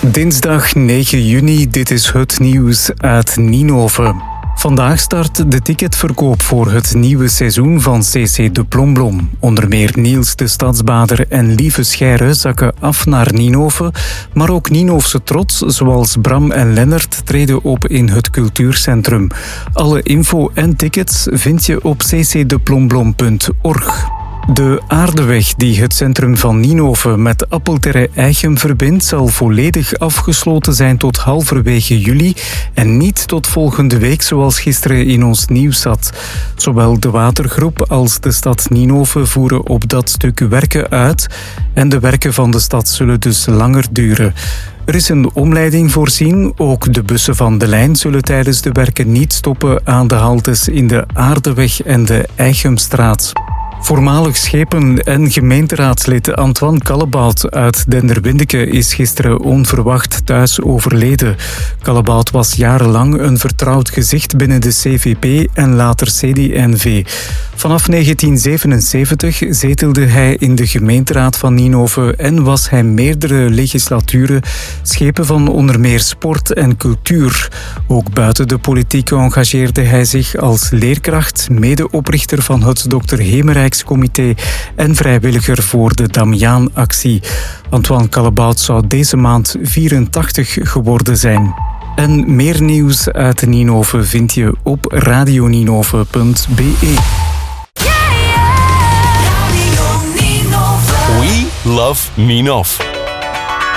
Dinsdag 9 juni, dit is het nieuws uit Ninove. Vandaag start de ticketverkoop voor het nieuwe seizoen van CC de Plomblom. Onder meer Niels de Stadsbader en Lieve Scheire zakken af naar Ninove, maar ook Ninovse trots zoals Bram en Lennart treden op in het cultuurcentrum. Alle info en tickets vind je op ccdeplomblom.org. De aardeweg die het centrum van Ninove met Appelterre-Eichem verbindt zal volledig afgesloten zijn tot halverwege juli en niet tot volgende week zoals gisteren in ons nieuws zat. Zowel de watergroep als de stad Ninove voeren op dat stuk werken uit en de werken van de stad zullen dus langer duren. Er is een omleiding voorzien. Ook de bussen van de lijn zullen tijdens de werken niet stoppen aan de haltes in de Aardeweg en de Eichemstraat. Voormalig schepen- en gemeenteraadslid Antoine Callebaut uit Denderwindeke is gisteren onverwacht thuis overleden. Callebaut was jarenlang een vertrouwd gezicht binnen de CVP en later CD&V. Vanaf 1977 zetelde hij in de gemeenteraad van Ninove en was hij meerdere legislaturen schepen van onder meer sport en cultuur. Ook buiten de politiek engageerde hij zich als leerkracht, medeoprichter van het Dr. Hemerijkscomité en vrijwilliger voor de Damiaan-actie. Antoine Callebaut zou deze maand 84 geworden zijn. En meer nieuws uit Ninove vind je op radioninove.be. We love Ninove.